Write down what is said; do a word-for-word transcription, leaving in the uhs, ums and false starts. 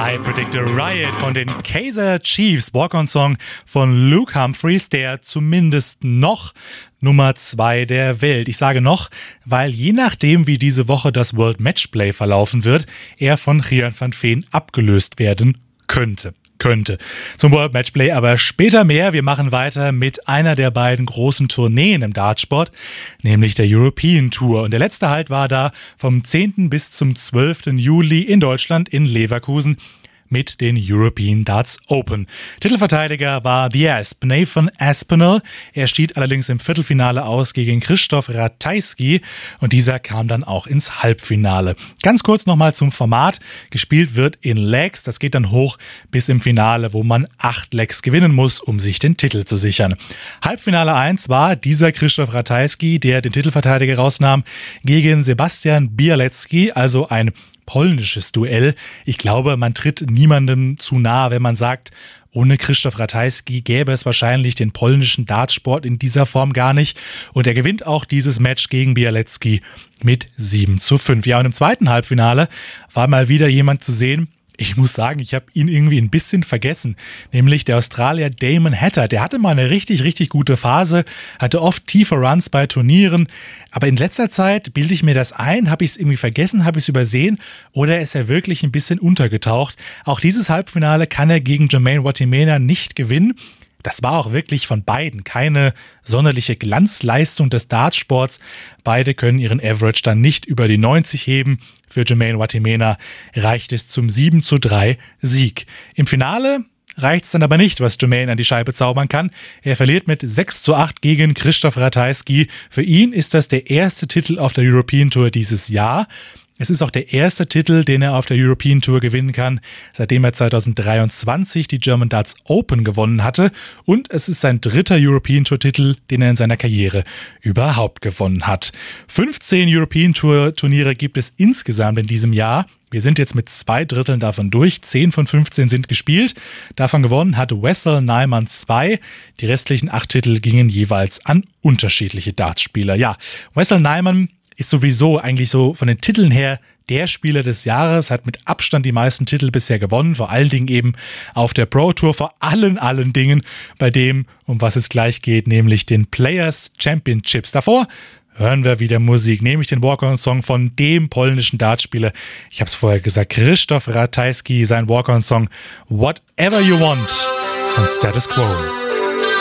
I Predict a Riot von den Kaiser Chiefs, Walk-on-Song von Luke Humphries, der zumindest noch Nummer zwei der Welt. Ich sage noch, weil je nachdem, wie diese Woche das World Matchplay verlaufen wird, er von Gian van Veen abgelöst werden könnte. Könnte. Zum World Matchplay aber später mehr. Wir machen weiter mit einer der beiden großen Tourneen im Dartsport, nämlich der European Tour. Und der letzte Halt war da vom zehnten bis zum zwölften Juli in Deutschland in Leverkusen mit den European Darts Open. Titelverteidiger war The Asp, Nathan Aspinall. Er schied allerdings im Viertelfinale aus gegen Krzysztof Ratajski und dieser kam dann auch ins Halbfinale. Ganz kurz nochmal zum Format. Gespielt wird in Legs. Das geht dann hoch bis im Finale, wo man acht Legs gewinnen muss, um sich den Titel zu sichern. Halbfinale eins war dieser Krzysztof Ratajski, der den Titelverteidiger rausnahm, gegen Sebastian Bialecki, also ein polnisches Duell. Ich glaube, man tritt niemandem zu nahe, wenn man sagt, ohne Krzysztof Ratajski gäbe es wahrscheinlich den polnischen Dartsport in dieser Form gar nicht. Und er gewinnt auch dieses Match gegen Bialecki mit sieben zu fünf. Ja, und im zweiten Halbfinale war mal wieder jemand zu sehen. Ich muss sagen, ich habe ihn irgendwie ein bisschen vergessen, nämlich der Australier Damon Hatter. Der hatte mal eine richtig, richtig gute Phase, hatte oft tiefe Runs bei Turnieren, aber in letzter Zeit bilde ich mir das ein, habe ich es irgendwie vergessen, habe ich es übersehen oder ist er wirklich ein bisschen untergetaucht. Auch dieses Halbfinale kann er gegen Jermaine Watimena nicht gewinnen. Das war auch wirklich von beiden keine sonderliche Glanzleistung des Dartsports. Beide können ihren Average dann nicht über die neunzig heben. Für Jermaine Watimena reicht es zum sieben zu drei Sieg. Im Finale reicht es dann aber nicht, was Jermaine an die Scheibe zaubern kann. Er verliert mit sechs zu acht gegen Krzysztof Ratajski. Für ihn ist das der erste Titel auf der European Tour dieses Jahr. Es ist auch der erste Titel, den er auf der European Tour gewinnen kann, seitdem er zweitausenddreiundzwanzig die German Darts Open gewonnen hatte. Und es ist sein dritter European Tour Titel, den er in seiner Karriere überhaupt gewonnen hat. fünfzehn European Tour Turniere gibt es insgesamt in diesem Jahr. Wir sind jetzt mit zwei Dritteln davon durch. zehn von fünfzehn sind gespielt. Davon gewonnen hat Wessel Nijman zwei. Die restlichen acht Titel gingen jeweils an unterschiedliche Dartspieler. Ja, Wessel Nijman ist sowieso eigentlich so von den Titeln her der Spieler des Jahres, hat mit Abstand die meisten Titel bisher gewonnen, vor allen Dingen eben auf der Pro Tour, vor allen, allen Dingen bei dem, um was es gleich geht, nämlich den Players Championships. Davor hören wir wieder Musik, nämlich den Walk-on-Song von dem polnischen Dartspieler. Ich habe es vorher gesagt, Krzysztof Ratajski, sein Walk-on-Song Whatever You Want von Status Quo.